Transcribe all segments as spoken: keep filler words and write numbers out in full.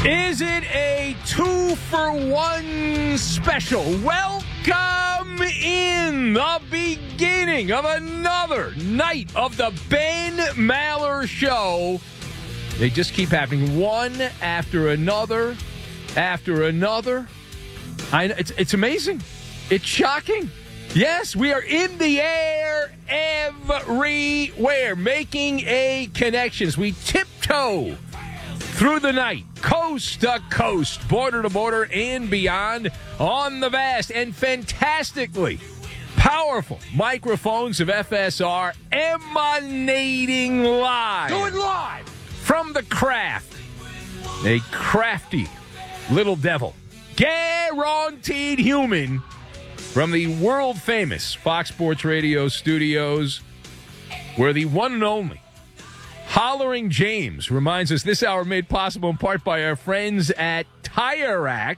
Is it a two-for-one special? Welcome in the beginning of another night of the Ben Maller Show. They just keep happening, one after another, after another. I, it's, it's amazing. It's shocking. Yes, we are in the air everywhere, making a connection as we tiptoe through the night, coast to coast, border to border, and beyond on the vast and fantastically powerful microphones of F S R emanating live. Do it live! From the craft, a crafty little devil, guaranteed human, from the world-famous Fox Sports Radio studios, where the one and only Hollering James reminds us this hour made possible in part by our friends at Tire Rack.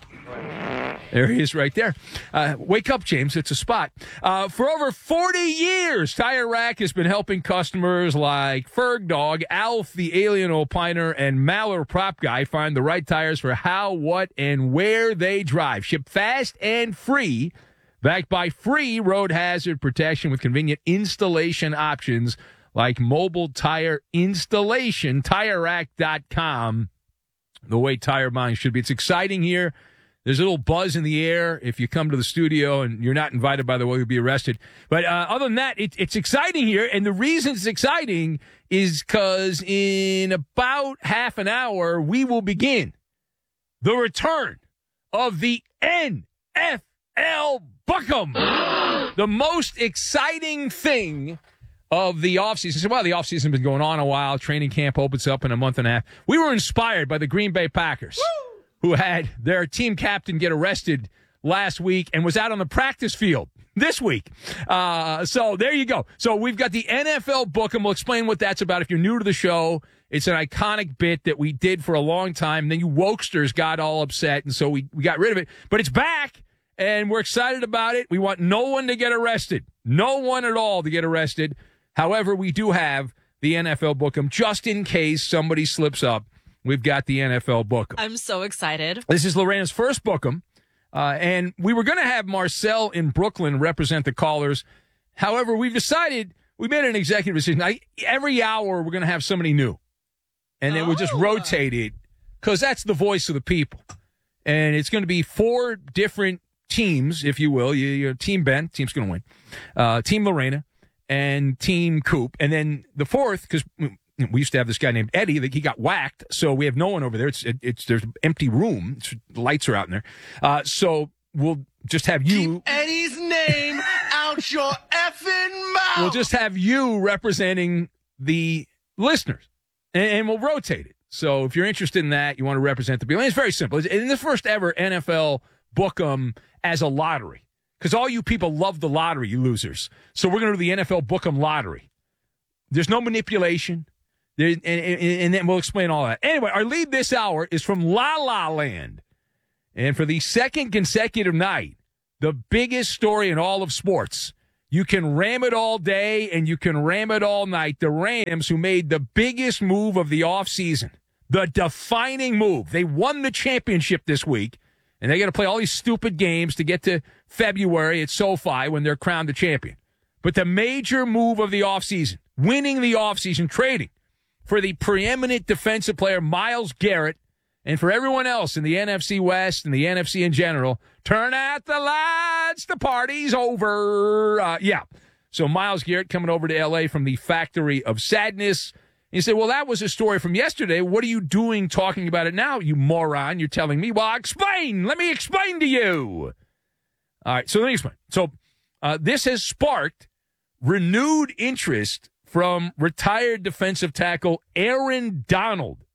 There he is right there. Uh, wake up, James. It's a spot. Uh, for over forty years, Tire Rack has been helping customers like Ferg Dog, Alf the Alien Opiner, and Maller Prop Guy find the right tires for how, what, and where they drive. Ship fast and free, backed by free road hazard protection with convenient installation options like mobile tire installation, tire rack dot com, the way tire buying should be. It's exciting here. There's a little buzz in the air if you come to the studio, and you're not invited, by the way, you'll be arrested. But uh, other than that, it, it's exciting here, and the reason it's exciting is because in about half an hour, we will begin the return of the N F L Buck'em, the most exciting thing of the offseason. So, well, the offseason has been going on a while. Training camp opens up in a month and a half. We were inspired by the Green Bay Packers, Woo! who had their team captain get arrested last week and was out on the practice field this week. Uh, so there you go. So we've got the N F L Book, and we'll explain what that's about. If you're new to the show, it's an iconic bit that we did for a long time. Then you wokesters got all upset, and so we, we got rid of it. But it's back, and we're excited about it. We want no one to get arrested. No one at all to get arrested. However, we do have the N F L Book'em just in case somebody slips up. We've got the N F L Book'em. I'm so excited. This is Lorena's first Book'em, uh, and we were going to have Marcel in Brooklyn represent the callers. However, we've decided, we made an executive decision. I, every hour, we're going to have somebody new, and then oh. we'll just rotate it because that's the voice of the people. And it's going to be four different teams, if you will. You, you Team Ben, team's going to win. Uh, Team Lorena. And Team Coop. And then the fourth, because we used to have this guy named Eddie, that he got whacked, so we have no one over there. It's it, it's there's an empty room. It's, the lights are out in there. Uh, so we'll just have you. Keep Eddie's name out your effing mouth. We'll just have you representing the listeners, and, and we'll rotate it. So if you're interested in that, you want to represent the people. And it's very simple. It's in the first ever N F L Book'em as a lottery. Because all you people love the lottery, you losers. So we're going to do the N F L Book'em lottery. There's no manipulation. There, and, and, and then we'll explain all that. Anyway, our lead this hour is from La La Land. And for the second consecutive night, the biggest story in all of sports. You can ram it all day and you can ram it all night. The Rams, who made the biggest move of the offseason, the defining move. They won the championship this week. And they got to play all these stupid games to get to February at SoFi when they're crowned the champion. But the major move of the offseason, winning the offseason, trading for the preeminent defensive player Myles Garrett, and for everyone else in the N F C West and the N F C in general, turn out the lights, the party's over. Uh, yeah. So Myles Garrett coming over to L A from the Factory of Sadness. You say, well, that was a story from yesterday. What are you doing talking about it now, you moron? You're telling me. Well, explain. Let me explain to you. All right, so let me explain. So uh, this has sparked renewed interest from retired defensive tackle Aaron Donald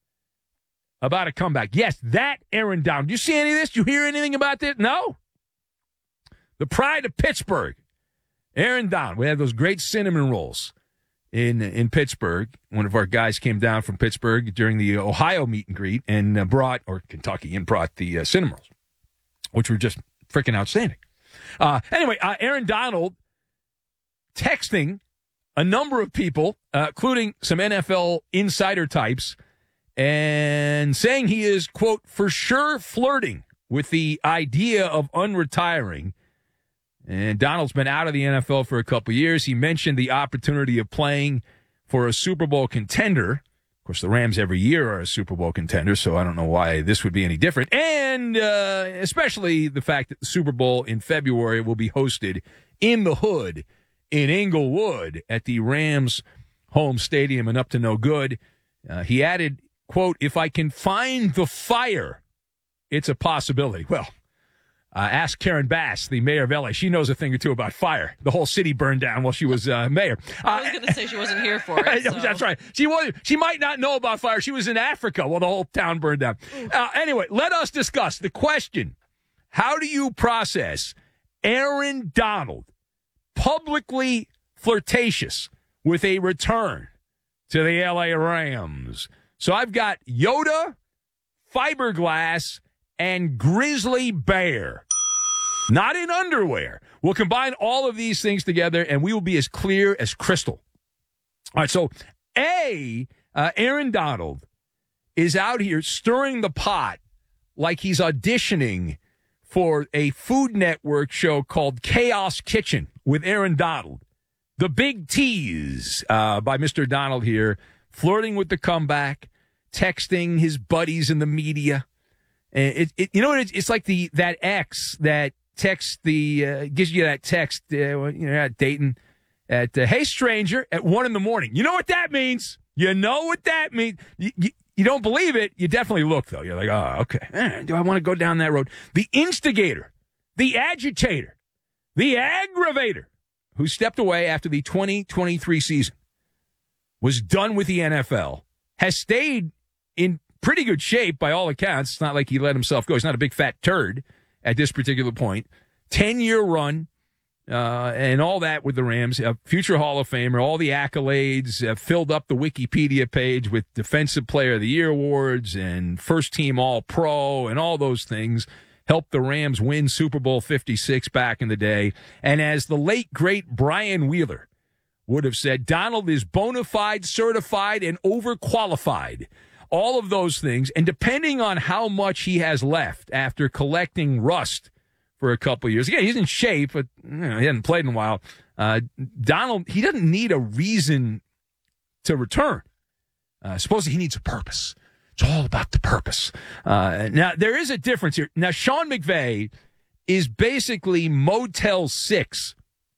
about a comeback. Yes, that Aaron Donald. Do you see any of this? Do you hear anything about this? No? The pride of Pittsburgh, Aaron Donald. We had those great cinnamon rolls in in Pittsburgh. One of our guys came down from Pittsburgh during the Ohio meet and greet and uh, brought, or Kentucky, and brought the uh, cinnamon rolls, which were just freaking outstanding. Uh, anyway, uh, Aaron Donald texting a number of people, uh, including some N F L insider types, and saying he is, quote, for sure flirting with the idea of unretiring. And Donald's been out of the N F L for a couple years. He mentioned the opportunity of playing for a Super Bowl contender. Of course, the Rams every year are a Super Bowl contender, so I don't know why this would be any different. And uh, especially the fact that the Super Bowl in February will be hosted in the hood in Inglewood at the Rams' home stadium and up to no good. Uh, he added, quote, if I can find the fire, it's a possibility. Well, uh, ask Karen Bass, the mayor of L A. She knows a thing or two about fire. The whole city burned down while she was uh, mayor. Uh, I was going to say she wasn't here for it. So. That's right. She was. She might not know about fire. She was in Africa while the whole town burned down. Uh, anyway, let us discuss the question. How do you process Aaron Donald publicly flirtatious with a return to the L A Rams? So I've got Yoda, fiberglass, and grizzly bear. Not in underwear. We'll combine all of these things together, and we will be as clear as crystal. All right, so A, uh, Aaron Donald is out here stirring the pot like he's auditioning for a Food Network show called Chaos Kitchen with Aaron Donald. The Big Tease uh, by Mister Donald here, flirting with the comeback, texting his buddies in the media. And it, it, you know what? It's, it's like the that ex that texts the uh, gives you that text. Uh, you know, at dating at uh, hey stranger at one in the morning. You know what that means? You know what that means? You, you, you don't believe it? You definitely look though. You're like, oh, okay. Eh, do I want to go down that road? The instigator, the agitator, the aggravator, who stepped away after the twenty twenty-three season, was done with the N F L, has stayed in pretty good shape by all accounts. It's not like he let himself go. He's not a big fat turd at this particular point. ten-year run uh, and all that with the Rams. A future Hall of Famer, all the accolades, uh, filled up the Wikipedia page with Defensive Player of the Year awards and first-team All-Pro and all those things. Helped the Rams win Super Bowl fifty-six back in the day. And as the late, great Brian Wheeler would have said, Donald is bona fide, certified, and overqualified. All of those things, and depending on how much he has left after collecting rust for a couple of years. Again, he's in shape, but you know, he hasn't played in a while. Uh, Donald, he doesn't need a reason to return. Uh, supposedly he needs a purpose. It's all about the purpose. Uh, now, there is a difference here. Now, Sean McVay is basically Motel six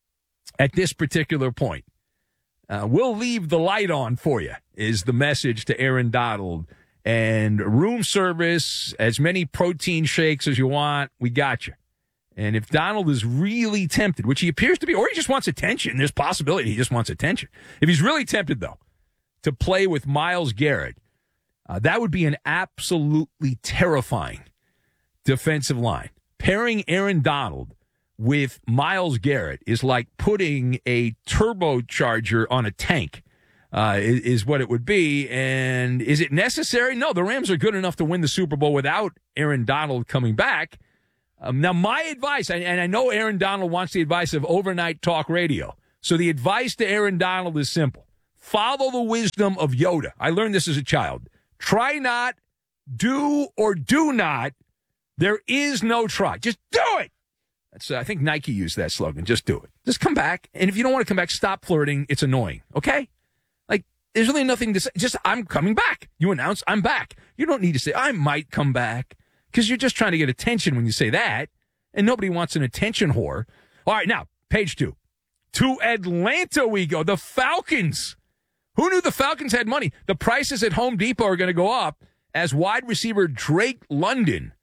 at this particular point. Uh, we'll leave the light on for you, is the message to Aaron Donald. And room service, as many protein shakes as you want, we got you. And if Donald is really tempted, which he appears to be, or he just wants attention, there's possibility he just wants attention. If he's really tempted, though, to play with Myles Garrett, uh, that would be an absolutely terrifying defensive line. Pairing Aaron Donald with Myles Garrett is like putting a turbocharger on a tank, uh, is, is what it would be. And is it necessary? No, the Rams are good enough to win the Super Bowl without Aaron Donald coming back. Um, now, my advice, and I know Aaron Donald wants the advice of overnight talk radio. So the advice to Aaron Donald is simple. Follow the wisdom of Yoda. I learned this as a child. Try not, do or do not. There is no try. Just do it. That's, uh, I think Nike used that slogan. Just do it. Just come back. And if you don't want to come back, stop flirting. It's annoying. Okay? Like, there's really nothing to say. Just, I'm coming back. You announce, I'm back. You don't need to say, I might come back. Because you're just trying to get attention when you say that. And nobody wants an attention whore. All right, now, page two. To Atlanta we go. The Falcons. Who knew the Falcons had money? The prices at Home Depot are going to go up as wide receiver Drake London.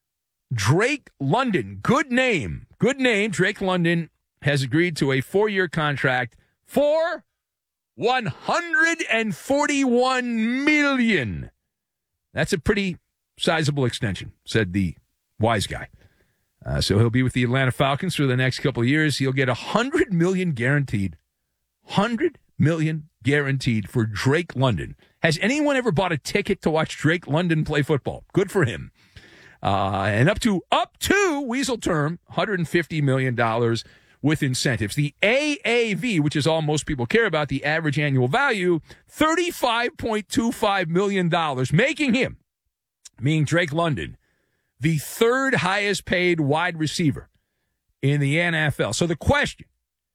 Drake London, good name, good name. Drake London has agreed to a four-year contract for one hundred forty-one million dollars. That's a pretty sizable extension, said the wise guy. Uh, so he'll be with the Atlanta Falcons for the next couple of years. He'll get one hundred million dollars guaranteed. one hundred million dollars guaranteed for Drake London. Has anyone ever bought a ticket to watch Drake London play football? Good for him. Uh, and up to, up to, weasel term, one hundred fifty million dollars with incentives. The A A V, which is all most people care about, the average annual value, thirty-five point two five million dollars, making him, meaning Drake London, the third highest paid wide receiver in the N F L. So the question,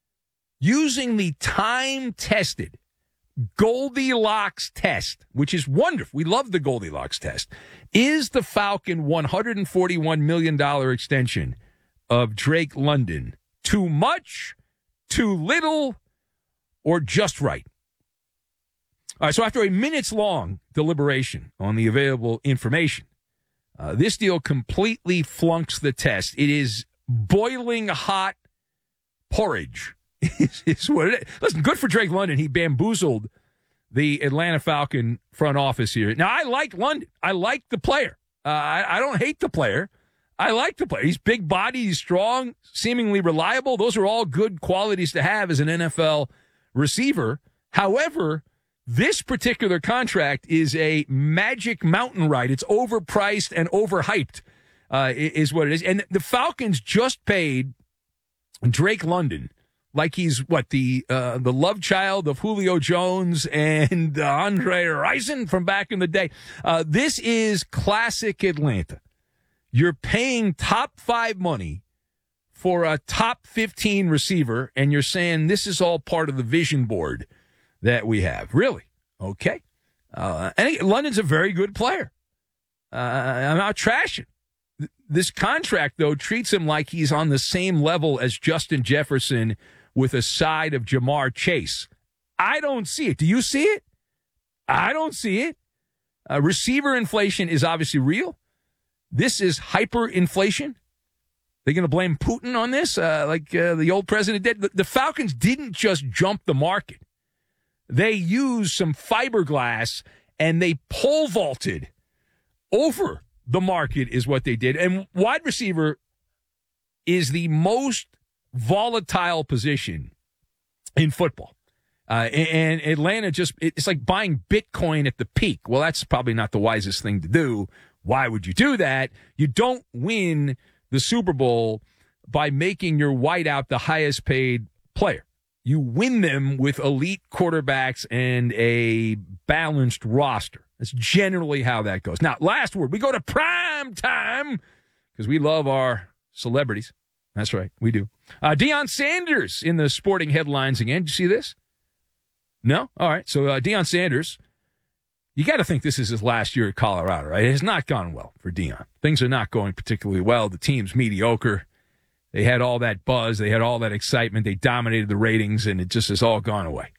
using the time-tested Goldilocks test, which is wonderful. We love the Goldilocks test. Is the Falcon one hundred forty-one million dollars extension of Drake London too much, too little, or just right? All right, so after a minutes-long deliberation on the available information, uh, this deal completely flunks the test. It is boiling hot porridge. Is what it is. Listen, good for Drake London. He bamboozled the Atlanta Falcon front office here. Now, I like London. I like the player. Uh, I, I don't hate the player. I like the player. He's big body. He's strong, seemingly reliable. Those are all good qualities to have as an N F L receiver. However, this particular contract is a magic mountain ride. It's overpriced and overhyped, uh, is what it is. And the Falcons just paid Drake London like he's, what, the uh, the love child of Julio Jones and uh, Andre Rison from back in the day. Uh, this is classic Atlanta. You're paying top five money for a top fifteen receiver, and you're saying this is all part of the vision board that we have. Really? Okay. Uh, and London's a very good player. Uh, I'm not trashing. This contract, though, treats him like he's on the same level as Justin Jefferson with a side of Jamar Chase. I don't see it. Do you see it? I don't see it. Uh, receiver inflation is obviously real. This is hyperinflation. They're going to blame Putin on this, uh, like uh, the old president did. The, the Falcons didn't just jump the market. They used some fiberglass and they pole vaulted over the market is what they did. And wide receiver is the most volatile position in football. Uh, and, and Atlanta just, it's like buying Bitcoin at the peak. Well, that's probably not the wisest thing to do. Why would you do that? You don't win the Super Bowl by making your wideout the highest paid player. You win them with elite quarterbacks and a balanced roster. That's generally how that goes. Now, last word. We go to prime time because we love our celebrities. That's right. We do. Uh, Deion Sanders in the sporting headlines again. Did you see this? No? All right. So uh, Deion Sanders, you got to think this is his last year at Colorado, right? It has not gone well for Deion. Things are not going particularly well. The team's mediocre. They had all that buzz. They had all that excitement. They dominated the ratings, and it just has all gone away.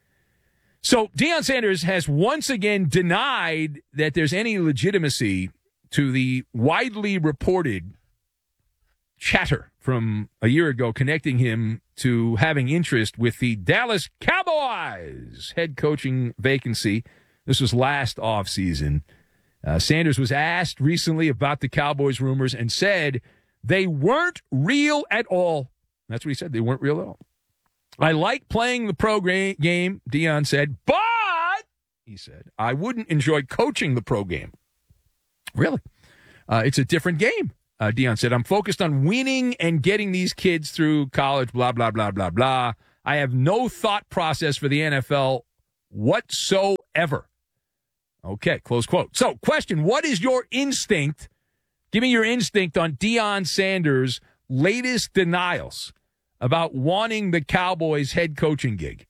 So Deion Sanders has once again denied that there's any legitimacy to the widely reported chatter from a year ago connecting him to having interest with the Dallas Cowboys head coaching vacancy. This was last offseason. Uh, Sanders was asked recently about the Cowboys rumors and said they weren't real at all. That's what he said. They weren't real at all. I like playing the pro game, Deion said, but, he said, I wouldn't enjoy coaching the pro game. Really? Uh, it's a different game, uh, Deion said. I'm focused on winning and getting these kids through college, blah, blah, blah, blah, blah. I have no thought process for the N F L whatsoever. Okay, close quote. So, question, what is your instinct? Give me your instinct on Deion Sanders' latest denials about wanting the Cowboys head coaching gig.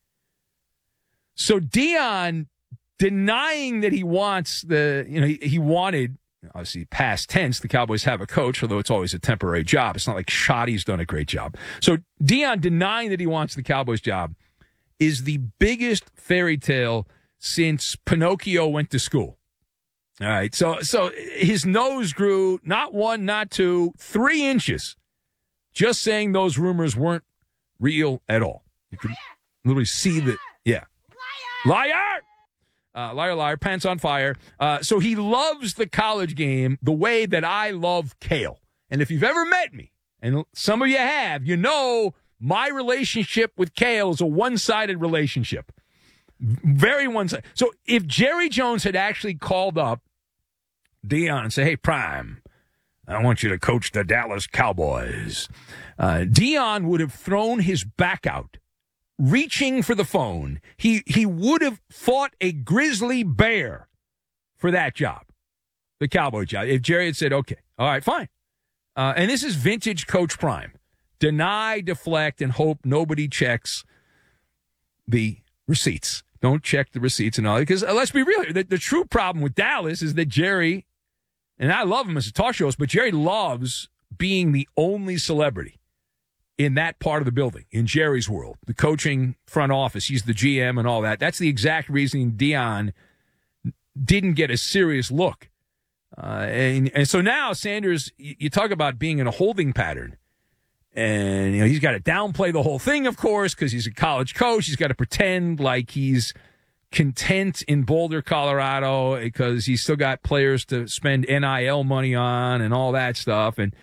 So Deion denying that he wants the, you know, he, he wanted, obviously past tense, the Cowboys have a coach, although it's always a temporary job. It's not like Shoddy's done a great job. So Deion denying that he wants the Cowboys job is the biggest fairy tale since Pinocchio went to school. All right, so so his nose grew not one, not two, three inches. Just saying those rumors weren't real at all. You could literally see that. Yeah. Liar! Liar! Uh, liar, liar, pants on fire. Uh, so he loves the college game the way that I love kale. And if you've ever met me, and some of you have, you know my relationship with kale is a one-sided relationship. Very one-sided. So if Jerry Jones had actually called up Deion and said, hey, Prime, I want you to coach the Dallas Cowboys. Uh, Deion would have thrown his back out, reaching for the phone. He he would have fought a grizzly bear for that job, the Cowboy job. If Jerry had said, okay, all right, fine. Uh, and this is vintage Coach Prime. Deny, deflect, and hope nobody checks the receipts. Don't check the receipts and all that. Because uh, let's be real, the, the true problem with Dallas is that Jerry, and I love him as a talk show host, but Jerry loves being the only celebrity in that part of the building, in Jerry's world, the coaching front office. He's the G M and all that. That's the exact reason Deion didn't get a serious look. Uh, and, and so now Sanders, you, you talk about being in a holding pattern. And, you know, he's got to downplay the whole thing, of course, because he's a college coach. He's got to pretend like he's content in Boulder, Colorado, because he's still got players to spend N I L money on and all that stuff. And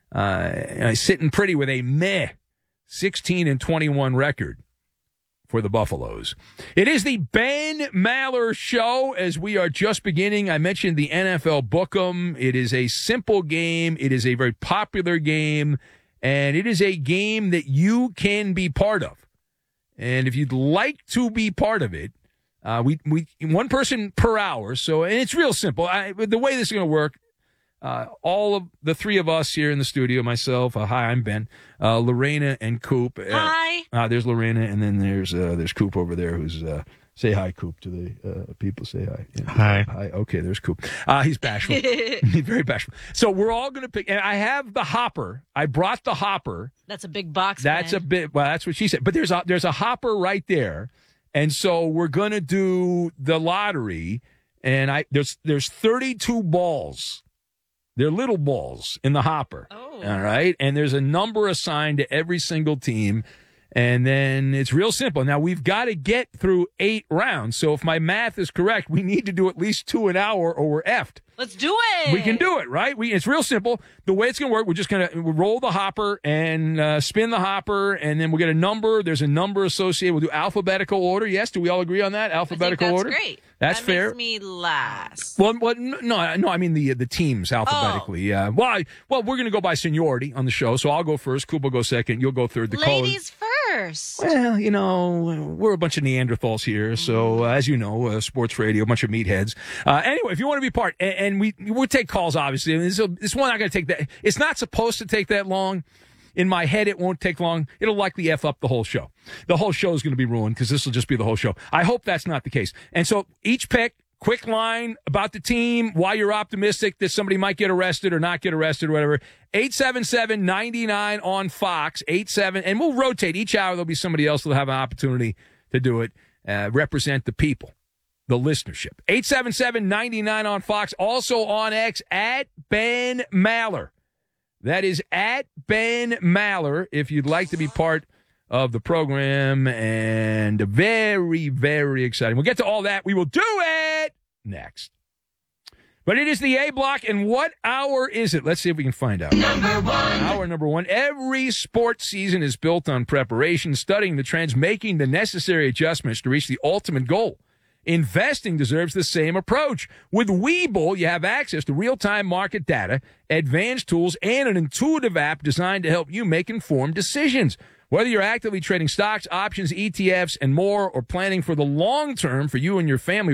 uh, sitting pretty with a meh sixteen and twenty-one record for the Buffaloes. It is the Ben Maller Show as we are just beginning. I mentioned the N F L Book'em. It is a simple game. It is a very popular game. And it is a game that you can be part of. And if you'd like to be part of it, uh, we we one person per hour. So, and it's real simple. I, the way this is going to work, uh, all of the three of us here in the studio, myself, uh, hi, I'm Ben, uh, Lorena and Coop. Uh, hi. Uh, there's Lorena, and then there's uh, there's Coop over there who's. Uh, Say hi, Coop, to the uh, people. Say hi. Yeah, hi. Hi. Okay, there's Coop. Uh, he's bashful. He's very bashful. So we're all going to pick. And I have the hopper. I brought the hopper. That's a big box. That's man. a bit. Well, that's what she said. But there's a there's a hopper right there, and so we're going to do the lottery. And I there's there's thirty-two balls. They're little balls in the hopper. Oh. All right, and there's a number assigned to every single team. And then it's real simple. Now, we've got to get through eight rounds. So if my math is correct, we need to do at least two an hour or we're effed. Let's do it. We can do it, right? We, it's real simple. The way it's going to work, we're just going to roll the hopper and uh, spin the hopper, and then we'll get a number. There's a number associated. We'll do alphabetical order. Yes, do we all agree on that? Alphabetical I think that's order? Great. That's that fair. Makes me last. Well, well, no, no, I mean the the teams alphabetically. Yeah. Oh. Uh, well, I, well, we're going to go by seniority on the show, so I'll go first. Coop will go second. You'll go third. The Ladies caller. first. Well, you know, we're a bunch of Neanderthals here, so uh, as you know, uh, sports radio, a bunch of meatheads. Uh, anyway, if you want to be part, and, and we we'll take calls, obviously. I mean, this, this one not going to take that. It's not supposed to take that long. In my head, it won't take long. It'll likely F up the whole show. The whole show is going to be ruined because this will just be the whole show. I hope that's not the case. And so each pick, quick line about the team, why you're optimistic that somebody might get arrested or not get arrested or whatever. eight seven seven, nine nine on Fox. eight seven, and we'll rotate. Each hour there'll be somebody else that'll have an opportunity to do it, uh, represent the people, the listenership. eight seven seven, nine nine on Fox. Also on X, at Ben Maller. That is at Ben Maller if you'd like to be part of the program. And very, very exciting. We'll get to all that. We will do it next. But it is the A block, and what hour is it? Let's see if we can find out. Number one. Hour number one. Every sports season is built on preparation, studying the trends, making the necessary adjustments to reach the ultimate goal. Investing deserves the same approach. With Webull, you have access to real-time market data, advanced tools, and an intuitive app designed to help you make informed decisions. Whether you're actively trading stocks, options, E T Fs, and more, or planning for the long term for you and your family,